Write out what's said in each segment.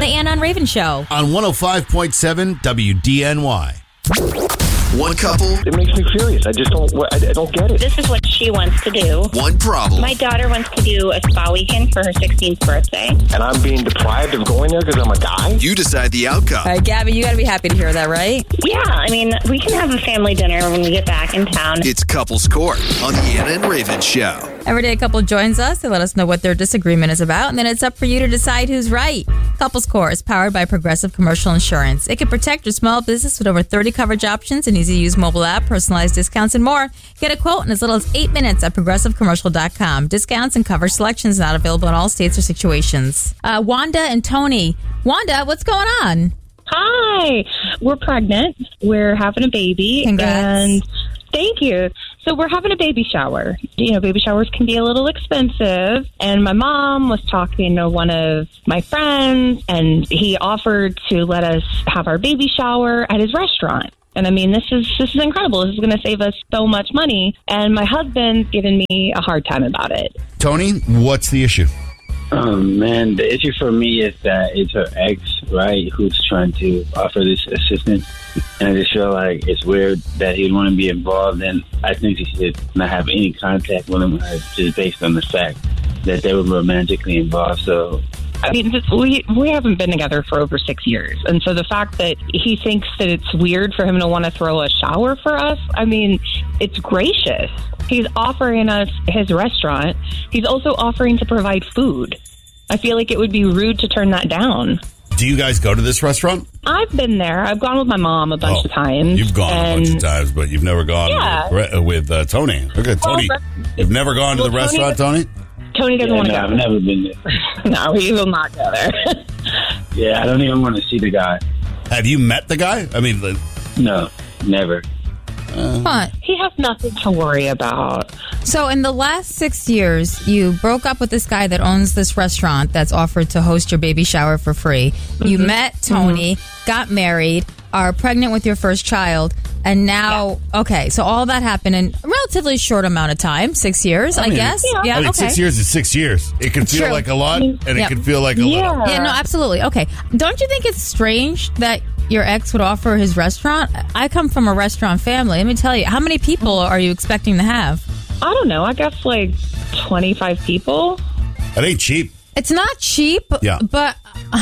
The Anna and Raven Show. On 105.7 WDNY. One couple. It makes me furious. I don't get it. This is what she wants to do. One problem. My daughter wants to do a spa weekend for her 16th birthday. And I'm being deprived of going there because I'm a guy? You decide the outcome. All right, Gabby, you got to be happy to hear that, right? Yeah, I mean, we can have a family dinner when we get back in town. It's Couples Court on the Anna and Raven Show. Every day a couple joins us. They let us know what their disagreement is about, and then it's up for you to decide who's right. Couples Court is powered by Progressive Commercial Insurance. It can protect your small business with over 30 coverage options, an easy-to-use mobile app, personalized discounts, and more. Get a quote in as little as 8 minutes at progressivecommercial.com. Discounts and coverage selections not available in all states or situations. Wanda and Tony. Wanda, what's going on? Hi. We're pregnant. We're having a baby. Congrats. And thank you. So we're having a baby shower. You know, baby showers can be a little expensive. And my mom was talking to one of my friends, and he offered to let us have our baby shower at his restaurant. And I mean, this is incredible. This is going to save us so much money. And my husband's giving me a hard time about it. Tony, what's the issue? Oh, man, the issue for me is that it's her ex, right, who's trying to offer this assistance. And I just feel like it's weird that he'd want to be involved, and I think she should not have any contact with him just based on the fact that they were romantically involved. So, I mean, we haven't been together for over 6 years. And so the fact that he thinks that it's weird for him to want to throw a shower for us, I mean, it's gracious. He's offering us his restaurant. He's also offering to provide food. I feel like it would be rude to turn that down. Do you guys go to this restaurant? I've been there. I've gone with my mom a bunch of times. You've gone a bunch of times, but you've never gone with Tony. Look at Tony. You've never gone to the restaurant, Tony? Tony doesn't want to go. I've never been there. No, he will not go there. Yeah, I don't even want to see the guy. Have you met the guy? I mean, no, never. What? He has nothing to worry about. So in the last 6 years, you broke up with this guy that owns this restaurant that's offered to host your baby shower for free. Mm-hmm. You met Tony, got married, are pregnant with your first child, and now, okay, so all that happened in a relatively short amount of time, 6 years, I guess. Yeah, I mean, 6 years is 6 years. It can feel like a lot, and it can feel like a little. Yeah, no, absolutely. Okay. Don't you think it's strange that your ex would offer his restaurant? I come from a restaurant family. Let me tell you, how many people are you expecting to have? I don't know. I guess like 25 people. That ain't cheap. It's not cheap, yeah. But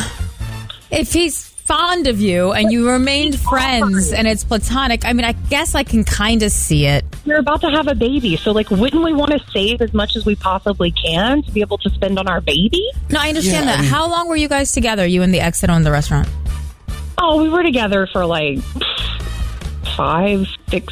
if he's fond of you and you remained friends and it's platonic, I mean, I guess I can kind of see it. We're about to have a baby, so like, wouldn't we want to save as much as we possibly can to be able to spend on our baby? No, I understand that. I mean, how long were you guys together, you and the ex that owned the restaurant? Oh, we were together for like 5.5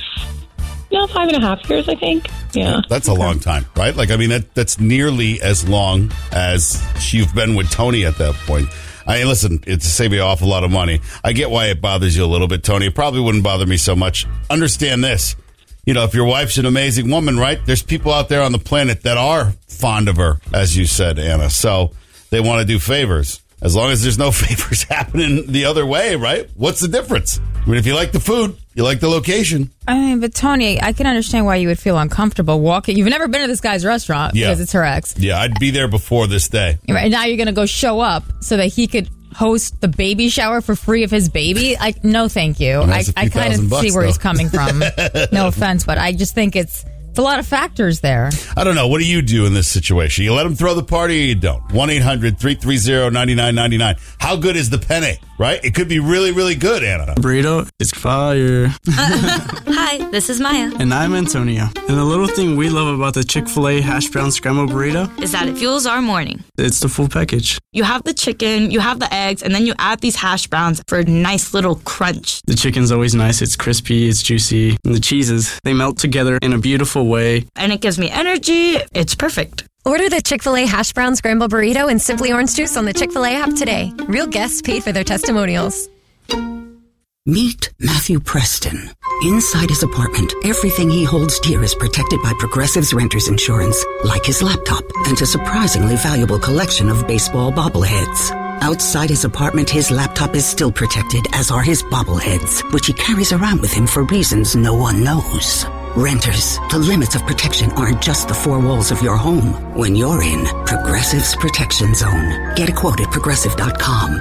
years, I think. Yeah. That's a long time, right? Like, I mean, that's nearly as long as you've been with Tony at that point. I mean, listen, it's saving you an awful lot of money. I get why it bothers you a little bit, Tony. It probably wouldn't bother me so much. Understand this. You know, if your wife's an amazing woman, right? There's people out there on the planet that are fond of her, as you said, Anna. So they want to do favors. As long as there's no favors happening the other way, right? What's the difference? I mean, if you like the food, you like the location. I mean, but Tony, I can understand why you would feel uncomfortable walking. You've never been to this guy's restaurant because it's her ex. Yeah, I'd be there before this day. Right, and now you're going to go show up so that he could host the baby shower for free of his baby? Like, no, thank you. I kind of see where he's coming from. No offense, but I just think it's a lot of factors there. I don't know. What do you do in this situation? You let him throw the party or you don't? 1-800-330-9999. How good is the penne, right? It could be really, really good, Anna. Burrito is fire. Hi, this is Maya. And I'm Antonio. And the little thing we love about the Chick-fil-A hash brown scrambled burrito is that it fuels our morning. It's the full package. You have the chicken, you have the eggs, and then you add these hash browns for a nice little crunch. The chicken's always nice. It's crispy, it's juicy. And the cheeses, they melt together in a beautiful way. And it gives me energy. It's perfect. Order the Chick-fil-A hash brown scrambled burrito and Simply Orange Juice on the Chick-fil-A app today. Real guests paid for their testimonials. Meet Matthew Preston. Inside his apartment, everything he holds dear is protected by Progressive's Renters Insurance, like his laptop and a surprisingly valuable collection of baseball bobbleheads. Outside his apartment, his laptop is still protected, as are his bobbleheads, which he carries around with him for reasons no one knows. Renters, the limits of protection aren't just the four walls of your home. When you're in Progressive's Protection Zone, get a quote at Progressive.com.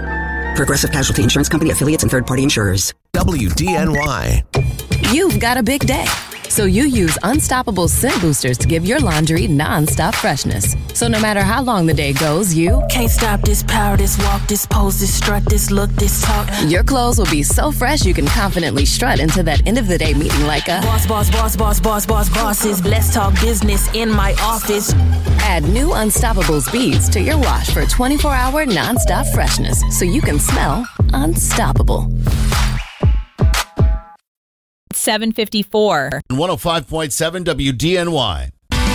Progressive Casualty Insurance Company, affiliates, and third-party insurers. WDNY. You've got a big day, so you use Unstoppable Scent Boosters to give your laundry non-stop freshness. So no matter how long the day goes, you can't stop this power, this walk, this pose, this strut, this look, this talk. Your clothes will be so fresh you can confidently strut into that end of the day meeting like a bosses. Let's talk business in my office. Add new Unstoppable Beads to your wash for 24-hour non-stop freshness so you can smell unstoppable. 7:54. 105.7 WDNY.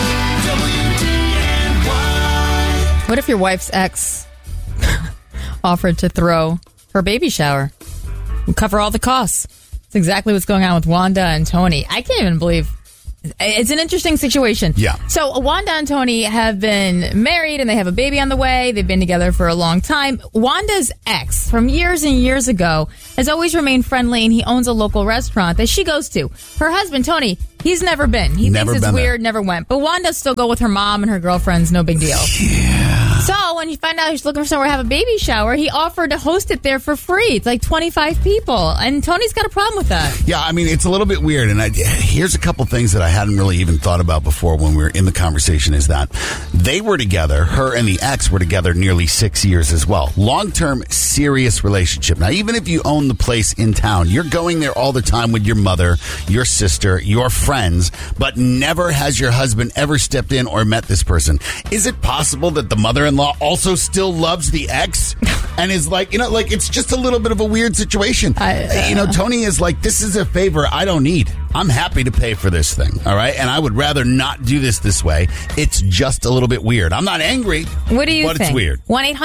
What if your wife's ex offered to throw her baby shower and cover all the costs? That's exactly what's going on with Wanda and Tony. I can't even believe it's an interesting situation. Yeah. So Wanda and Tony have been married and they have a baby on the way. They've been together for a long time. Wanda's ex from years and years ago has always remained friendly, and he owns a local restaurant that she goes to. Her husband, Tony, he's never been. He thinks it's weird, never went. But Wanda still go with her mom and her girlfriends, no big deal. Yeah. So when you find out he's looking for somewhere to have a baby shower, he offered to host it there for free. It's like 25 people. And Tony's got a problem with that. Yeah, I mean, it's a little bit weird. And here's a couple things that I hadn't really even thought about before when we were in the conversation is that they were together, her and the ex were together nearly 6 years as well. Long-term, serious relationship. Now, even if you own the place in town, you're going there all the time with your mother, your sister, your friends, but never has your husband ever stepped in or met this person. Is it possible that the mother-in-law also still loves the ex and is like, it's just a little bit of a weird situation. Tony is like, this is a favor I don't need. I'm happy to pay for this thing, all right? And I would rather not do this way. It's just a little bit weird. I'm not angry. What do you think? But it's weird.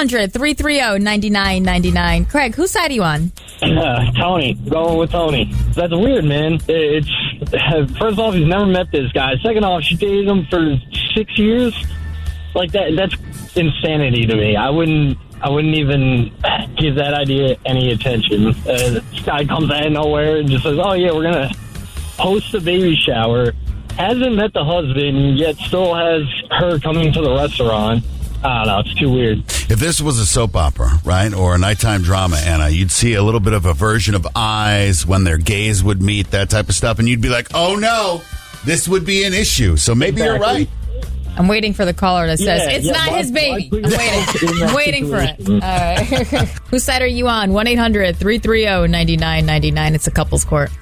1-800-330-9999. Craig, whose side are you on? Tony. Going with Tony. That's weird, man. It's first off, he's never met this guy. Second off, she dated him for 6 years. Like that's insanity to me. I wouldn't even give that idea any attention. This guy comes out of nowhere and just says, "Oh yeah, we're gonna host a baby shower." Hasn't met the husband yet, still has her coming to the restaurant. I don't know. It's too weird. If this was a soap opera, right, or a nighttime drama, Anna, you'd see a little bit of a version of Eyes when their gaze would meet, that type of stuff, and you'd be like, "Oh no, this would be an issue." So maybe You're right. I'm waiting for the caller that says, it's not his baby. I'm waiting for it. All right. Whose side are you on? 1-800-330-9999. It's a couples court.